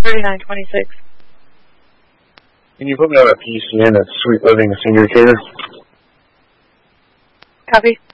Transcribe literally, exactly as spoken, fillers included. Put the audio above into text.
thirty-nine twenty-six. Can you put me on a P C N at Sweet Living Senior Care? Copy.